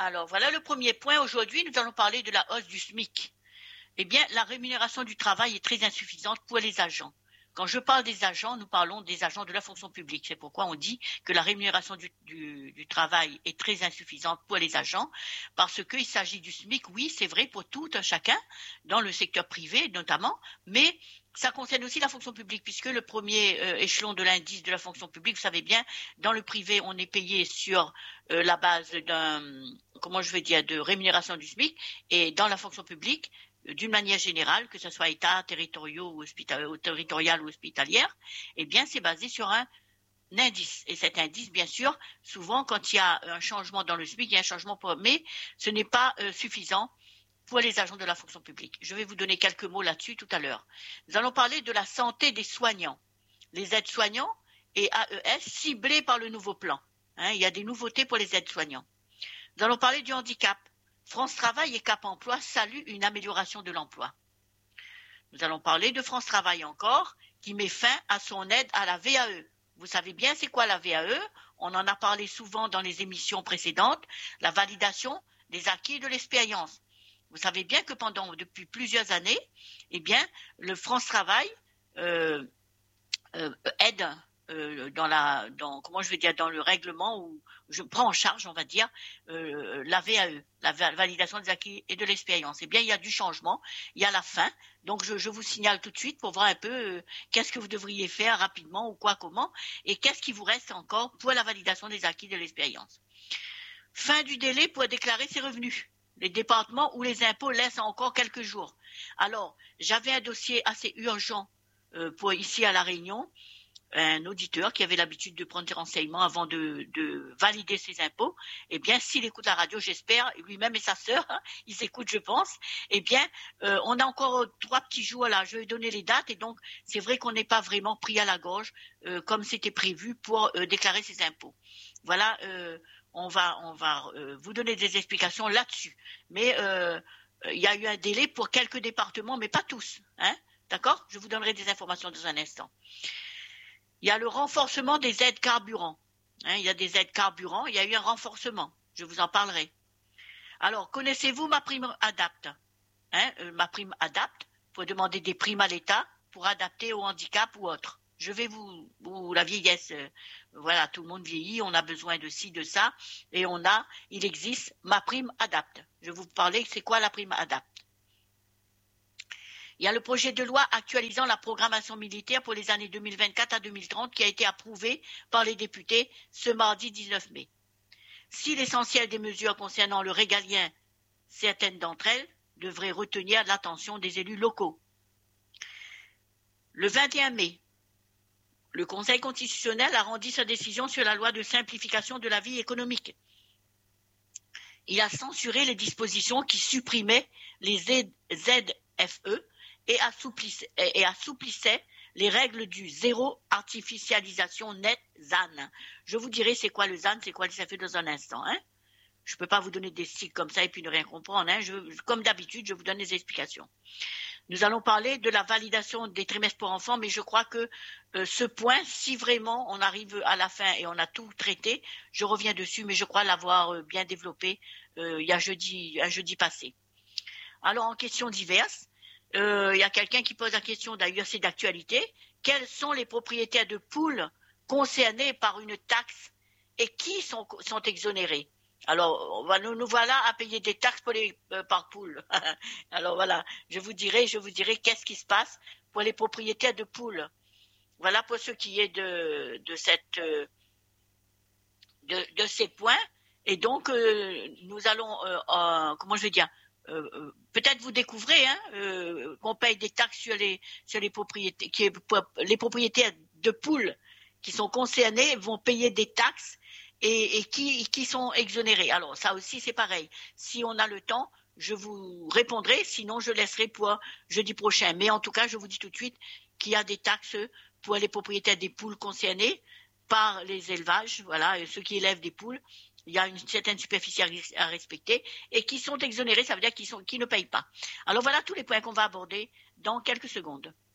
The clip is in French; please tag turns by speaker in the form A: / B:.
A: Alors, voilà le premier point. Aujourd'hui, nous allons parler de la hausse du SMIC. Eh bien, la rémunération du travail est très insuffisante pour les agents. Quand je parle des agents, nous parlons des agents de la fonction publique. C'est pourquoi on dit que la rémunération du travail est très insuffisante pour les agents, parce qu'il s'agit du SMIC, oui, c'est vrai pour tout un chacun, dans le secteur privé notamment, mais ça concerne aussi la fonction publique, puisque le premier échelon de l'indice de la fonction publique, vous savez bien, dans le privé, on est payé sur la base de rémunération du SMIC, et dans la fonction publique, d'une manière générale, que ce soit État, territorial ou hospitalière, eh bien, c'est basé sur un indice. Et cet indice, bien sûr, souvent, quand il y a un changement dans le SMIC, il y a un changement mais ce n'est pas suffisant pour les agents de la fonction publique. Je vais vous donner quelques mots là-dessus tout à l'heure. Nous allons parler de la santé des soignants, les aides-soignants et AES ciblés par le nouveau plan. Il y a des nouveautés pour les aides-soignants. Nous allons parler du handicap. France Travail et Cap Emploi saluent une amélioration de l'emploi. Nous allons parler de France Travail encore, qui met fin à son aide à la VAE. Vous savez bien c'est quoi la VAE? On en a parlé souvent dans les émissions précédentes, la validation des acquis de l'expérience. Vous savez bien que depuis plusieurs années, eh bien, le France Travail aide dans le règlement où je prends en charge, on va dire, la VAE, la validation des acquis et de l'expérience. Eh bien, il y a du changement, il y a la fin. Donc, je vous signale tout de suite pour voir un peu qu'est-ce que vous devriez faire rapidement ou quoi, comment, et qu'est-ce qui vous reste encore pour la validation des acquis de l'expérience. Fin du délai pour déclarer ses revenus. Les départements ou les impôts laissent encore quelques jours. Alors, j'avais un dossier assez urgent pour ici à La Réunion, un auditeur qui avait l'habitude de prendre des renseignements avant de valider ses impôts. Eh bien, s'il écoute la radio, j'espère, lui-même et sa sœur, ils écoutent, je pense. Eh bien, on a encore 3 petits jours là. Je vais donner les dates et donc c'est vrai qu'on n'est pas vraiment pris à la gorge comme c'était prévu pour déclarer ses impôts. Voilà. On va vous donner des explications là-dessus. Mais il y a eu un délai pour quelques départements, mais pas tous. D'accord ? Je vous donnerai des informations dans un instant. Il y a le renforcement des aides carburant. Il y a des aides carburant, il y a eu un renforcement. Je vous en parlerai. Alors, connaissez-vous ma prime Adapt ? Ma prime Adapt, il faut demander des primes à l'État pour adapter au handicap ou autre. Je vais vous la vieillesse, voilà, tout le monde vieillit, on a besoin de ci, de ça, et il existe ma prime Adapt. Je vais vous parler, c'est quoi la prime Adapt ? Il y a le projet de loi actualisant la programmation militaire pour les années 2024 à 2030 qui a été approuvé par les députés ce mardi 19 mai. Si l'essentiel des mesures concernant le régalien, certaines d'entre elles devraient retenir l'attention des élus locaux. Le 21 mai, le Conseil constitutionnel a rendu sa décision sur la loi de simplification de la vie économique. Il a censuré les dispositions qui supprimaient les ZFE et assouplissait les règles du zéro artificialisation net ZAN. Je vous dirai c'est quoi le ZAN, c'est quoi ça fait dans un instant. Je ne peux pas vous donner des cycles comme ça et puis ne rien comprendre. Comme d'habitude, je vous donne des explications. Nous allons parler de la validation des trimestres pour enfants, mais je crois que ce point, si vraiment on arrive à la fin et on a tout traité, je reviens dessus, mais je crois l'avoir bien développé il y a un jeudi passé. Alors, en questions diverses, il y a quelqu'un qui pose la question, d'ailleurs c'est d'actualité, quels sont les propriétaires de poules concernés par une taxe et qui sont exonérés? Alors, nous voilà à payer des taxes par poule. Alors voilà, je vous dirai qu'est-ce qui se passe pour les propriétaires de poules. Voilà pour ce qui est de ces points. Et donc, nous allons, peut-être vous découvrez qu'on paye des taxes sur les propriétés, les propriétaires de poules qui sont concernés vont payer des taxes et qui sont exonérés. Alors ça aussi c'est pareil. Si on a le temps, je vous répondrai. Sinon, je laisserai pour jeudi prochain. Mais en tout cas, je vous dis tout de suite qu'il y a des taxes pour les propriétaires des poules concernés par les élevages. Voilà, ceux qui élèvent des poules. Il y a une certaine superficie à respecter et qui sont exonérés, ça veut dire qu'ils ne payent pas. Alors voilà tous les points qu'on va aborder dans quelques secondes.